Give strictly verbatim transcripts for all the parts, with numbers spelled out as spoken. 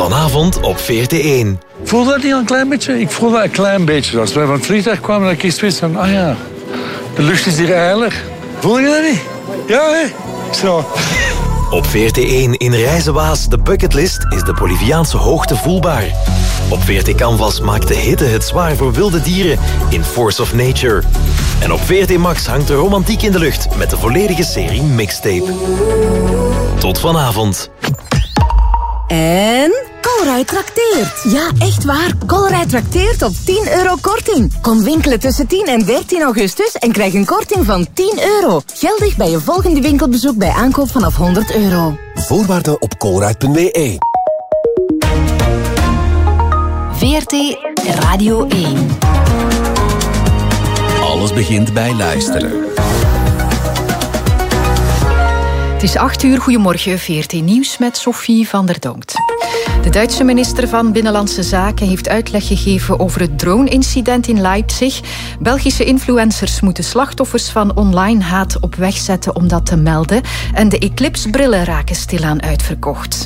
Vanavond op V R T één. Voel dat niet al een klein beetje? Ik voel dat een klein beetje. Als wij van het vliegtuig kwamen, dat ik eens wist van... Ah ja, de lucht is hier heilig. Voel je dat niet? Ja, hè? Zo. Op V R T één in Rijzenwaas, de bucketlist, is de Boliviaanse hoogte voelbaar. Op V R T Canvas maakt de hitte het zwaar voor wilde dieren in Force of Nature. En op V R T Max hangt de romantiek in de lucht met de volledige serie Mixtape. Tot vanavond. En Colruyt trakteert. Ja, echt waar. Colruyt trakteert op tien euro korting. Kom winkelen tussen tien en dertien augustus en krijg een korting van tien euro. Geldig bij je volgende winkelbezoek bij aankoop vanaf honderd euro. Voorwaarden op colruyt punt b e. V R T Radio één. Alles begint bij luisteren. Het is acht uur, goedemorgen, V R T Nieuws met Sophie van der Donkt. De Duitse minister van Binnenlandse Zaken heeft uitleg gegeven over het drone-incident in Leipzig. Belgische influencers moeten slachtoffers van online haat op weg zetten om dat te melden. En de Eclipse-brillen raken stilaan uitverkocht.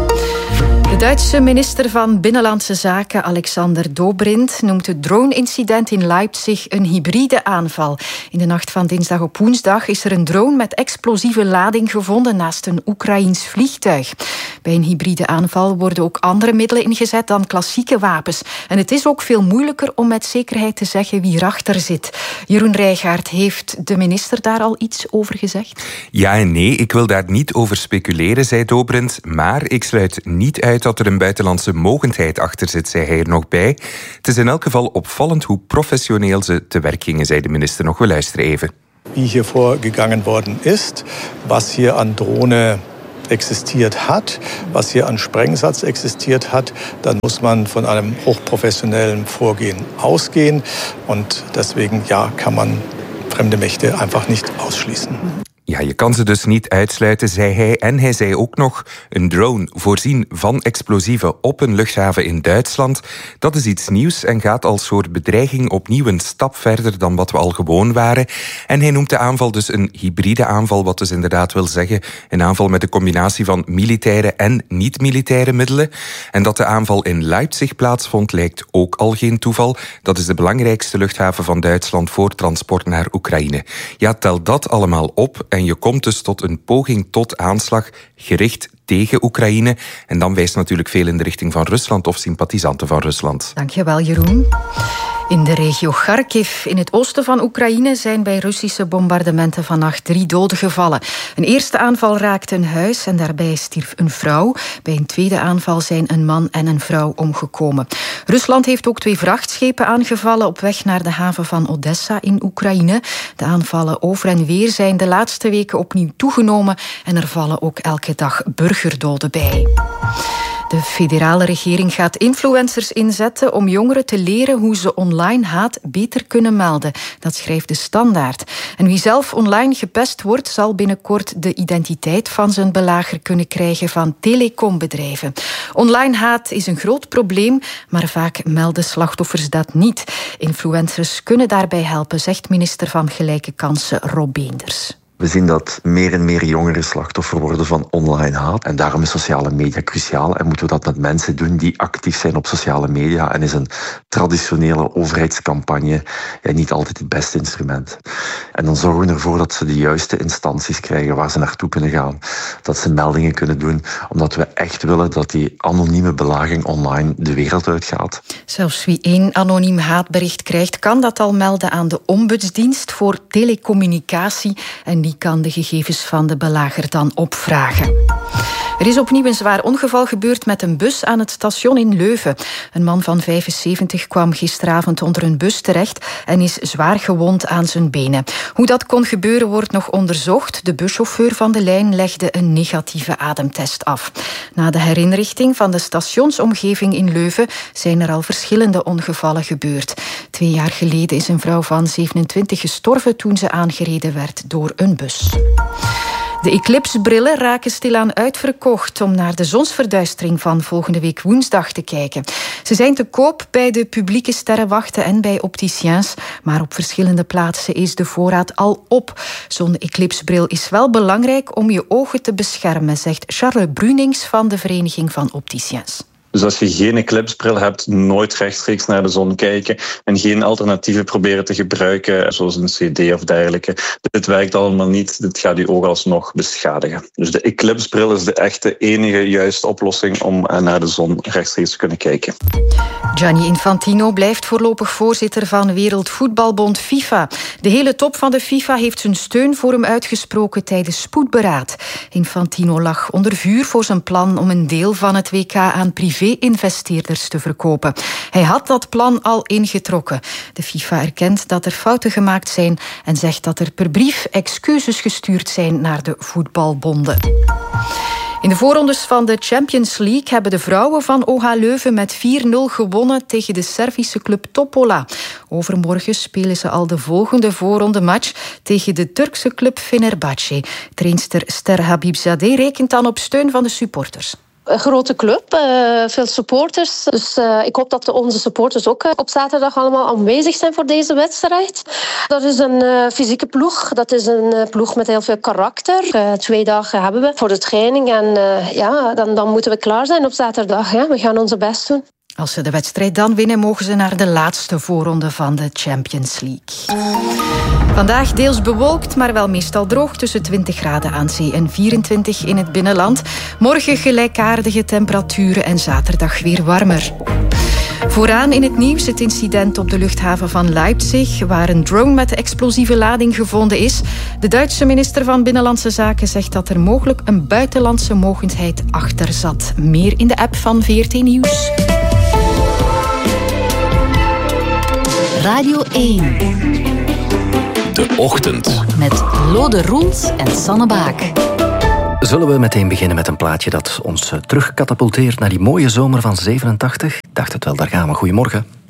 De Duitse minister van Binnenlandse Zaken, Alexander Dobrindt, noemt het drone-incident in Leipzig een hybride aanval. In de nacht van dinsdag op woensdag is er een drone met explosieve lading gevonden naast een Oekraïens vliegtuig. Bij een hybride aanval worden ook andere middelen ingezet dan klassieke wapens. En het is ook veel moeilijker om met zekerheid te zeggen wie erachter zit. Jeroen Rijgaard, heeft de minister daar al iets over gezegd? Ja en nee, ik wil daar niet over speculeren, zei Dobrindt. Maar ik sluit niet uit dat er een buitenlandse mogendheid achter zit, zei hij er nog bij. Het is in elk geval opvallend hoe professioneel ze te werk gingen, zei de minister nog. We luisteren even. Wie hier vorgegangen worden ist, was hier an Drohne existiert hat, was hier an Sprengsatz existiert hat, dann muss man von einem hochprofessionellen Vorgehen ausgehen. Und deswegen ja, kann man fremde Mächte einfach nicht ausschließen. Ja, je kan ze dus niet uitsluiten, zei hij. En hij zei ook nog, een drone voorzien van explosieven op een luchthaven in Duitsland, dat is iets nieuws en gaat als soort bedreiging opnieuw een stap verder dan wat we al gewoon waren. En hij noemt de aanval dus een hybride aanval, wat dus inderdaad wil zeggen een aanval met een combinatie van militaire en niet-militaire middelen. En dat de aanval in Leipzig plaatsvond, lijkt ook al geen toeval. Dat is de belangrijkste luchthaven van Duitsland voor transport naar Oekraïne. Ja, tel dat allemaal op en je komt dus tot een poging tot aanslag gericht tegen Oekraïne. En dan wijst natuurlijk veel in de richting van Rusland of sympathisanten van Rusland. Dankjewel, Jeroen. In de regio Kharkiv, in het oosten van Oekraïne, zijn bij Russische bombardementen vannacht drie doden gevallen. Een eerste aanval raakte een huis en daarbij stierf een vrouw. Bij een tweede aanval zijn een man en een vrouw omgekomen. Rusland heeft ook twee vrachtschepen aangevallen op weg naar de haven van Odessa in Oekraïne. De aanvallen over en weer zijn de laatste weken opnieuw toegenomen en er vallen ook elke dag burgerdoden bij. De federale regering gaat influencers inzetten om jongeren te leren hoe ze online haat beter kunnen melden. Dat schrijft de Standaard. En wie zelf online gepest wordt, zal binnenkort de identiteit van zijn belager kunnen krijgen van telecombedrijven. Online haat is een groot probleem, maar vaak melden slachtoffers dat niet. Influencers kunnen daarbij helpen, zegt minister van Gelijke Kansen Rob Beenders. We zien dat meer en meer jongeren slachtoffer worden van online haat. En daarom is sociale media cruciaal. En moeten we dat met mensen doen die actief zijn op sociale media. En is een traditionele overheidscampagne niet altijd het beste instrument. En dan zorgen we ervoor dat ze de juiste instanties krijgen waar ze naartoe kunnen gaan. Dat ze meldingen kunnen doen. Omdat we echt willen dat die anonieme belaging online de wereld uitgaat. Zelfs wie één anoniem haatbericht krijgt, kan dat al melden aan de ombudsdienst voor telecommunicatie. En die kan de gegevens van de belager dan opvragen. Er is opnieuw een zwaar ongeval gebeurd met een bus aan het station in Leuven. Een man van vijfenzeventig kwam gisteravond onder een bus terecht en is zwaar gewond aan zijn benen. Hoe dat kon gebeuren wordt nog onderzocht. De buschauffeur van de lijn legde een negatieve ademtest af. Na de herinrichting van de stationsomgeving in Leuven zijn er al verschillende ongevallen gebeurd. Twee jaar geleden is een vrouw van zevenentwintig gestorven toen ze aangereden werd door een bus. De Eclipse-brillen raken stilaan uitverkocht om naar de zonsverduistering van volgende week woensdag te kijken. Ze zijn te koop bij de publieke sterrenwachten en bij opticiens, maar op verschillende plaatsen is de voorraad al op. Zo'n Eclipse-bril is wel belangrijk om je ogen te beschermen, zegt Charles Brunings van de Vereniging van Opticiens. Dus als je geen eclipsebril hebt, nooit rechtstreeks naar de zon kijken en geen alternatieven proberen te gebruiken, zoals een cd of dergelijke. Dit werkt allemaal niet, dit gaat je oog alsnog beschadigen. Dus de eclipsebril is de echte enige juiste oplossing om naar de zon rechtstreeks te kunnen kijken. Gianni Infantino blijft voorlopig voorzitter van Wereldvoetbalbond FIFA. De hele top van de FIFA heeft zijn steun voor hem uitgesproken tijdens spoedberaad. Infantino lag onder vuur voor zijn plan om een deel van het W K aan privé-investeerders te verkopen. Hij had dat plan al ingetrokken. De FIFA erkent dat er fouten gemaakt zijn en zegt dat er per brief excuses gestuurd zijn naar de voetbalbonden. In de voorrondes van de Champions League hebben de vrouwen van O H Leuven met vier nul gewonnen tegen de Servische club Topola. Overmorgen spelen ze al de volgende voorrondematch tegen de Turkse club Fenerbahce. Trainster Ster Habibzadeh rekent dan op steun van de supporters. Een grote club, uh, veel supporters. Dus uh, ik hoop dat onze supporters ook uh, op zaterdag allemaal aanwezig zijn voor deze wedstrijd. Dat is een uh, fysieke ploeg. Dat is een uh, ploeg met heel veel karakter. Uh, twee dagen hebben we voor de training. En uh, ja, dan, dan moeten we klaar zijn op zaterdag. Ja. We gaan onze best doen. Als ze de wedstrijd dan winnen, mogen ze naar de laatste voorronde van de Champions League. Vandaag deels bewolkt, maar wel meestal droog, tussen twintig graden aan zee en vierentwintig in het binnenland. Morgen gelijkaardige temperaturen en zaterdag weer warmer. Vooraan in het nieuws het incident op de luchthaven van Leipzig, waar een drone met explosieve lading gevonden is. De Duitse minister van Binnenlandse Zaken zegt dat er mogelijk een buitenlandse mogendheid achter zat. Meer in de app van V R T Nieuws. Radio één. De Ochtend. Met Lode Roels en Sanne Baak. Zullen we meteen beginnen met een plaatje dat ons terugkatapulteert naar die mooie zomer van zevenentachtig? Dacht het wel, daar gaan we. Goedemorgen.